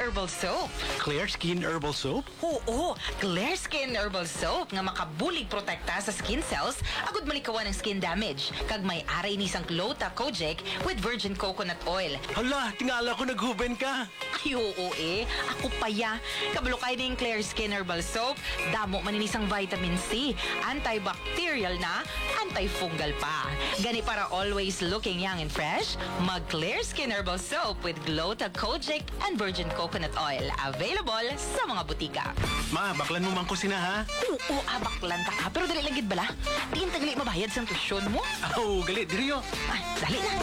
Herbal Soap. Clear Skin Herbal Soap? Oo, Clear Skin Herbal Soap nga makabulig protekta sa skin cells agud malikawan ng skin damage. Kag may aray ni sang Glota Kojic with virgin coconut oil. Hala, tingala ko naghuben ka. Ay, oo ako paya. Kabalo kay ning Clear Skin Herbal Soap, damo maninisang vitamin C, antibacterial na, antifungal pa. Gani para always looking young and fresh, mag Clear Skin Herbal Soap with Glota Kojic and virgin coconut oil. Available sa mga butika. Ma, baklan mo man ko sina ha? Oo, abaklan ta ka. Pero dali lagid bala. Tingin tagali mabayad sa tuition mo. Oh, galit, diriyo. Ay, dali na.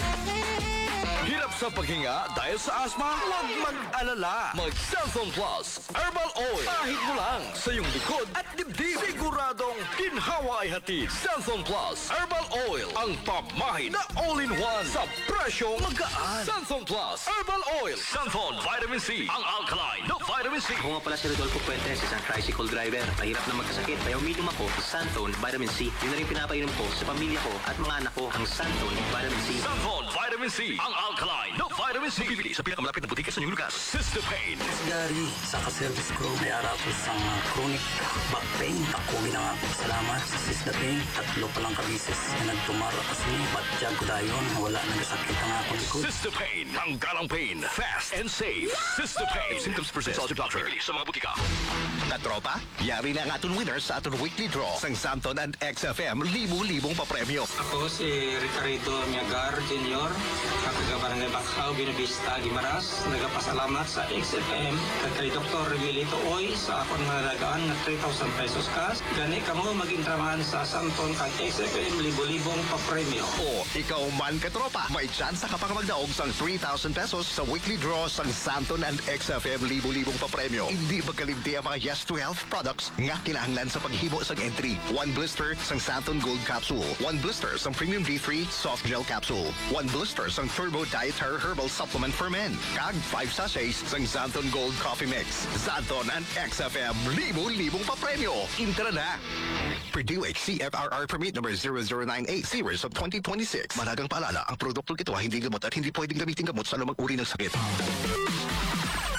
Hirap sa paghinga dahil sa asma? Huwag mag-alala. Mag-Santon Plus Herbal Oil. Kahit mo lang sa iyong likod at dibdib. Siguradong ginhawa ay hatid. Santon Plus Herbal Oil. Ang pamahid na all-in-one sa presyong magaan. Santon Plus Herbal Oil. Santon Vitamin C. Ang alkaline na vitamin C. Ako nga pala si Rodolfo Puentes, isang tricycle driver. Mahirap na magkasakit, kaya uminom ako ng Santon Vitamin C. Yun na rin pinapainom ko sa pamilya ko at mga anak ko, ang Santon Vitamin C. Santon Vitamin C. Ang alkaline na vitamin C. Bibili sa pinakamalapit na butika sa inyong lugar. Sister Pain. Gary, sa ka-service ko, may ara ko sa chronic back pain. Ako ginanga ko salamat sa Sister Pain. 3 pa lang kabisis na nagtumara kasi batjag ko dayon. Wala nagasakit ang akong likod. Sister Pain. Ang galang pain. Fast and safe. Sister Pain. Symptoms persist. Consult your doctor. Bibili sa mga butika. Katropa, yari na ang aton winners sa aton weekly draw sang Santon and XFM, libu-libong papremyo. Ako si Ricardo Miagar Jr. Barangay Bakhaw, Binavista, Guimaras. Nagapasalamat sa XFM at kay Dr. Remilito Oy sa akong nalagaan na 3,000 pesos cash. Gani ka mo mag-intraman sa Santon kag XFM libo-libong papremyo. O, ikaw man katropa, may chance ka pang magdaog sang 3,000 pesos sa weekly draw sang Santon and XFM, libu-libong papremyo. Hindi magkalimti ang mga Yes to Health products nga kinahanglan sa paghimo sang entry. 1 blister sang Santon Gold Capsule, 1 blister sang Premium D3 Soft Gel Capsule, 1 blister sang Turbo Dietary Herbal Supplement for Men, kag 5 sachets sang Santon Gold Coffee Mix. Santon and XFM, libo-libong papremyo. Intra na! Purdue CFRR Permit number 0098 series of 2026. Managang paalala, ang produktong ito ay hindi gamot at hindi pwedeng gamitin gamot sa anumang uri ng sakit.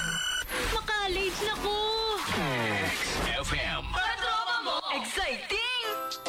Maka-late na ko. XFM. Exciting!